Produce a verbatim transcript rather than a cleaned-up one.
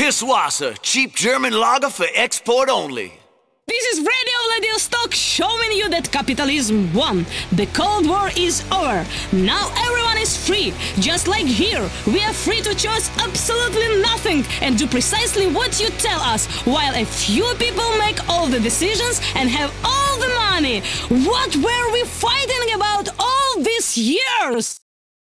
Pisswasser, cheap German lager for export only. This is Radio Vladivostok showing you that capitalism won. The Cold War is over. Now everyone is free. Just like here, we are free to choose absolutely nothing and do precisely what you tell us, while a few people make all the decisions and have all the money. What were we fighting about all these years?